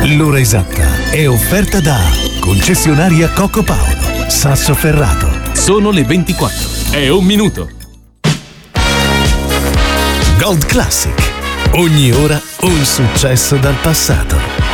L'ora esatta è offerta da concessionaria Coco Paolo, Sassoferrato. Sono le 24. È un minuto. Gold Classic. Ogni ora un successo dal passato.